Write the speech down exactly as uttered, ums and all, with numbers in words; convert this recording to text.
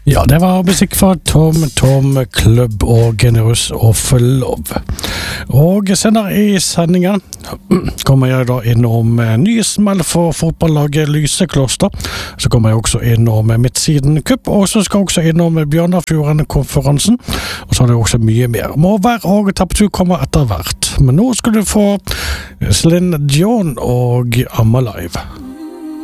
Ja, det var musikk fra Tom Tom Club og Generous of Love. Og senere i sendingen kommer jeg da innom nye smell for fotballaget Lysekloster. Så kommer jeg også innom Midtsiden Cup, og så skal jeg også innom Bjørnafjorden-konferansen. Og så er det også mye mer. Måvær og Tapptur kommer etter hvert. Men nå skal du få Celine Dion og I'm Alive.